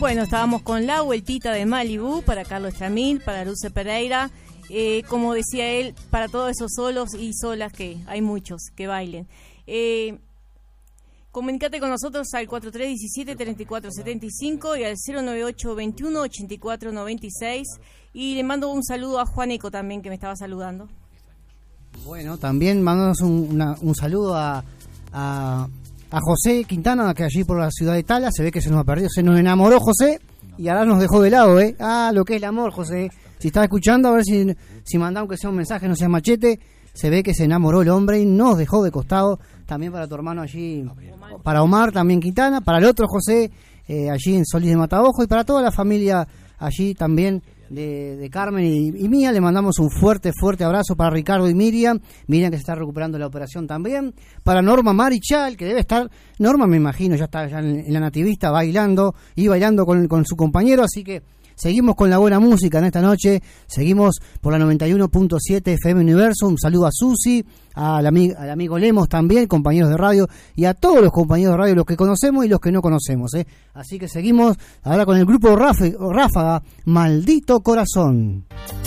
Bueno, estábamos con La Vueltita de Malibú para Carlos Chamil, para Luce Pereira. Como decía él, para todos esos solos y solas que hay muchos que bailen. Comunicate con nosotros al 4317-3475 y al 098-21-8496. Y le mando un saludo a Juan Eco también, que me estaba saludando. Bueno, también mandamos un saludo a José Quintana, que allí por la ciudad de Tala, se ve que se nos ha perdido, se nos enamoró José y ahora nos dejó de lado, lo que es el amor, José. Si estás escuchando, a ver si mandamos aunque sea un mensaje, no sea machete. Se ve que se enamoró el hombre y nos dejó de costado. También para tu hermano allí, para Omar también Quintana, para el otro José, allí en Solís de Mataojo, y para toda la familia allí también de Carmen y mía. Le mandamos un fuerte abrazo para Ricardo y Miriam que se está recuperando de la operación también. Para Norma Marichal, que debe estar, Norma me imagino, ya está en la nativista bailando con su compañero, así que seguimos con la buena música en esta noche, seguimos por la 91.7 FM Universo. Un saludo a Susi, al amigo Lemos también, compañeros de radio, y a todos los compañeros de radio, los que conocemos y los que no conocemos, Así que seguimos ahora con el grupo Ráfaga, Maldito Corazón.